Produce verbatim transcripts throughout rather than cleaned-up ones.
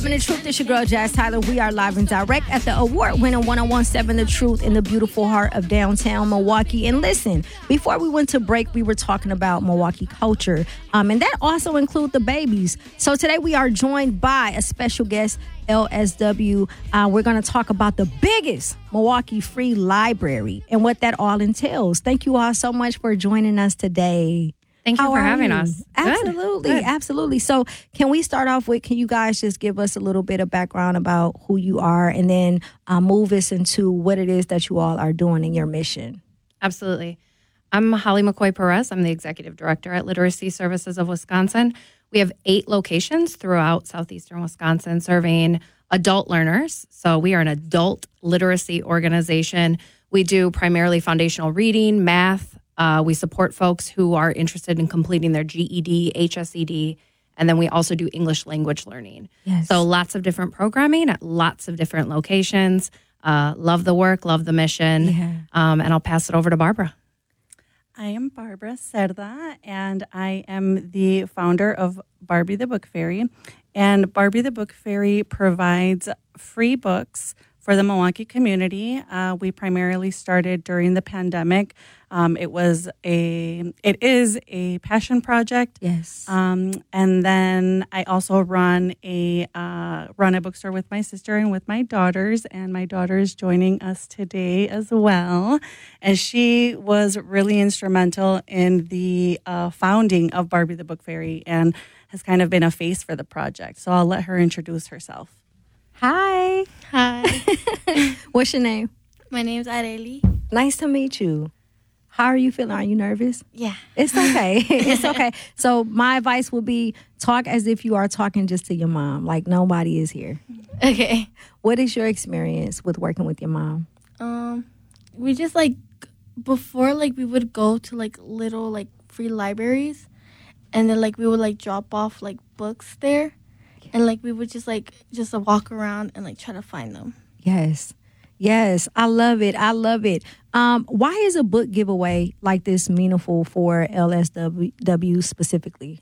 The Truth, it's your girl Jazz Tyler. We are live and direct at the award-winning one oh one point seven The Truth in the beautiful heart of downtown Milwaukee. And listen, before we went to break, we were talking about Milwaukee culture, um, and that also includes the babies. So today we are joined by a special guest, L S W. Uh, we're going to talk about the biggest Milwaukee Free Library and what that all entails. Thank you all so much for joining us today. Thank you How for are having you? us. Absolutely, Good. absolutely. So can we start off with, can you guys just give us a little bit of background about who you are and then uh, move us into what it is that you all are doing in your mission? Absolutely. I'm Holly McCoy Perez. I'm the Executive Director at Literacy Services of Wisconsin. We have eight locations throughout southeastern Wisconsin serving adult learners. So we are an adult literacy organization. We do primarily foundational reading, math. Uh, we support folks who are interested in completing their G E D, H S E D, and then we also do English language learning. Yes. So lots of different programming at lots of different locations. Uh, love the work, love the mission. Yeah. Um, and I'll pass it over to Barbara. I am Barbara Cerda, and I am the founder of Barbie the Book Fairy. And Barbie the Book Fairy provides free books for the Milwaukee community. Uh, we primarily started during the pandemic. Um, it was a, it is a passion project. Yes. Um, and then I also run a uh, run a bookstore with my sister and with my daughters. And my daughter is joining us today as well. And she was really instrumental in the uh, founding of Barbie the Book Fairy and has kind of been a face for the project. So I'll let her introduce herself. Hi. Hi, What's your name? my name's Areli. Nice to meet you. How are you feeling? Are you nervous? Yeah. It's okay. It's okay. So my advice would be talk as if you are talking just to your mom, like nobody is here. Okay. What is your experience with working with your mom? Um, we just like before like we would go to like little like free libraries, and then like we would like drop off like books there, and like we would just like just uh, walk around and like try to find them. Yes. Yes. I love it. I love it. Um, why is a book giveaway like this meaningful for L S W specifically?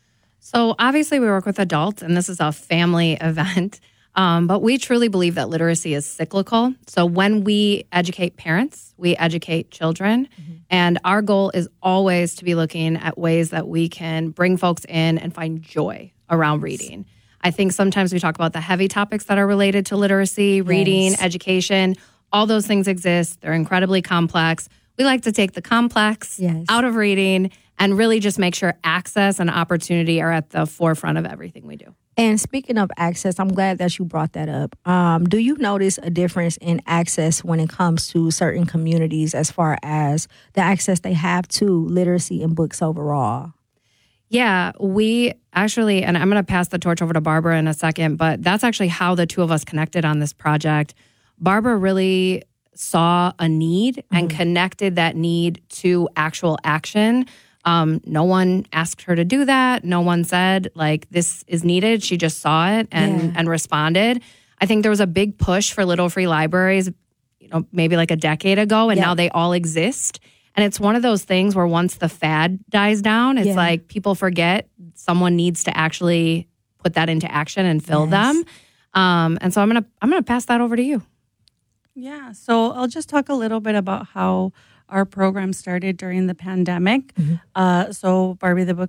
So obviously we work with adults, and this is a family event. Um, but we truly believe that literacy is cyclical. So when we educate parents, we educate children. Mm-hmm. And our goal is always to be looking at ways that we can bring folks in and find joy around reading. I think sometimes we talk about the heavy topics that are related to literacy, reading, yes. education. All those things exist. They're incredibly complex. We like to take the complex yes. out of reading and really just make sure access and opportunity are at the forefront of everything we do. And speaking of access, I'm glad that you brought that up. Um, do you notice a difference in access when it comes to certain communities as far as the access they have to literacy and books overall? Yeah, we actually, and I'm going to pass the torch over to Barbara in a second, but that's actually how the two of us connected on this project. Barbara really saw a need mm-hmm. and connected that need to actual action. Um, no one asked her to do that. No one said, like, this is needed. She just saw it and, yeah. and responded. I think there was a big push for little free libraries, you know, maybe like a decade ago, and yeah. now they all exist. And it's one of those things where once the fad dies down, it's yeah. like people forget someone needs to actually put that into action and fill yes. them. Um, and so I'm gonna I'm gonna pass that over to you. Yeah, so I'll just talk a little bit about how our program started during the pandemic. Mm-hmm. Uh, so Barbie the Book